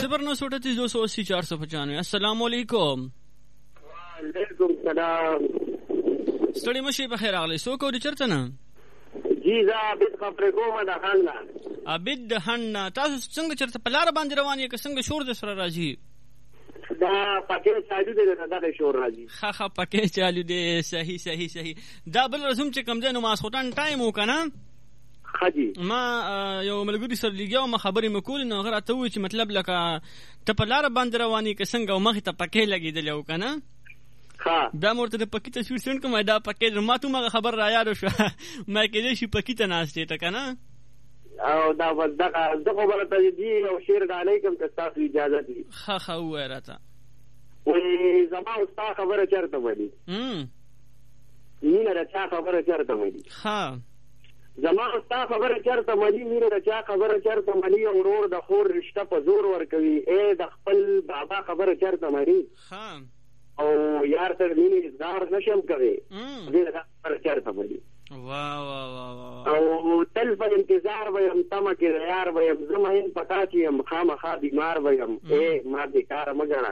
0948280 السلام علیکم. وعلیکم السلام. ستړي مشي بخیر راغلی. څوک او چرته نه؟ جی زه عابد خبرې کوم د هنه. عابد د هنه. تاسو څنګه چرته په لار باندې روان یې که څنګه شور د سره راځي؟ دا پکې چالو دی دغه شور راځي. ها پکې چالو دی. صحیح. دا بل رسوم چې کم دی نو ماسخوتن ټایم وکنه خجی ما یو ملګری سره لګیاو ما خبرې مکول نو غره ته وی چې مطلب لکه ته په لار باندې رواني که څنګه او مخ ته پکې لګیدل او کنه ها دا مرته د پکې تصویر سند کوم دا پکې ما ته ما خبر را یاد شو ما کې دې شي پکې ته ناشته ته کنه او دا دغه خبره ته دی او شیر علیکم که تاسو اجازه دي. ها وراته وې زما استاد خبره چرته ودی مینه راځه خبره چرته ودی. ها زما استاد خبره چرته ملي مینه راځه خبره چرته ملي ورور د خور رشتہ په زور ور کوي اے د خپل بابا خبره چرته ملي. ها او یار تر مینه اظهار نشم کوي دې خبره چرته ملي. واو او تل په انتظار ویم تمه کې یار ویم زمين پتا چې ام خامخا بیمار ویم اے ما دې کار مګړه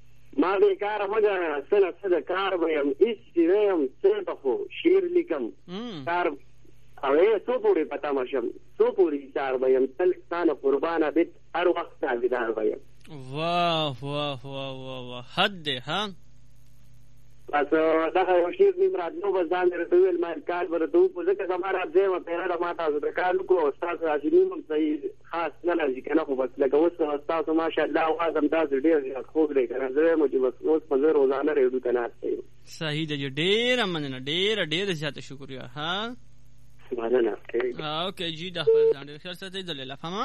سنه کار ویم هیڅ ویم څه خو شیر لیکم کار او څو پوری پتا مشم څو پوری کار ویم تل ستانه قربانه بیت هر وخت تابعدار ویم. واه حد ها بس دغه یو شیر نیم راتلو بس ځان درته ویل ما کار ورته په ځکه زماره ځم پیره ما تاسو د کار کو استاد راشي نیم صحیح خاص نه لږ کنه خو بس لکه اوس استاد ماشاءالله وازم تاسو ډیر خوب لري کنه زه مو چې بس اوس په زه روزانه ریډو کنه صحیح دی ډیر مننه ډیر زیات شکریہ ها مننه. اوکې جی د خپل ځان ډیر خیر ساتي د لاله فهم